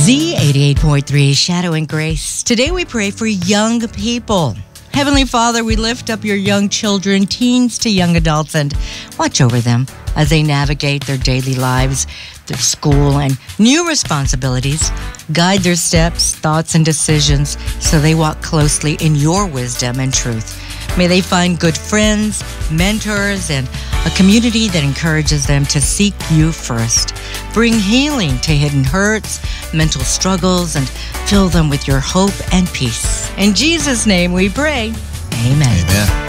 Z88.3, Shadow and Grace. Today we pray for young people. Heavenly Father, we lift up your young children, teens to young adults, and watch over them as they navigate their daily lives, their school, and new responsibilities. Guide their steps, thoughts, and decisions so they walk closely in your wisdom and truth. May they find good friends, mentors, and a community that encourages them to seek you first. Bring healing to hidden hurts, mental struggles, and fill them with your hope and peace. In Jesus' name we pray. Amen. Amen.